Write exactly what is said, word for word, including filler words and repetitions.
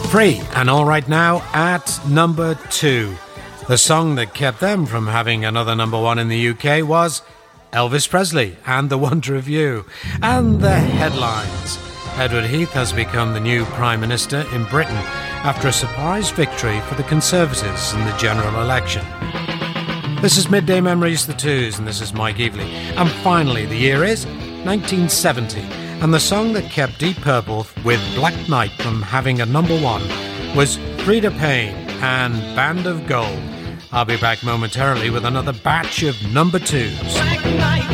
Free and All Right Now at number two. The song that kept them from having another number one in the U K was Elvis Presley and The Wonder of You. And the headlines. Edward Heath has become the new Prime Minister in Britain after a surprise victory for the Conservatives in the general election. This is Midday Memories, the Twos, and this is Mike Evely. And finally, the year is nineteen seventy. And the song that kept Deep Purple with Black Knight from having a number one was Freda Payne and Band of Gold. I'll be back momentarily with another batch of number twos.